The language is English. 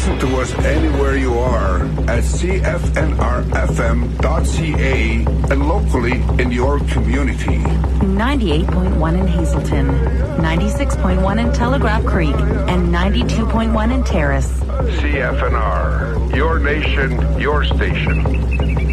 Listen to us anywhere you are at cfnrfm.ca and locally in your community. 98.1 in Hazelton, 96.1 in Telegraph Creek, and 92.1 in Terrace. CFNR, your nation, your station.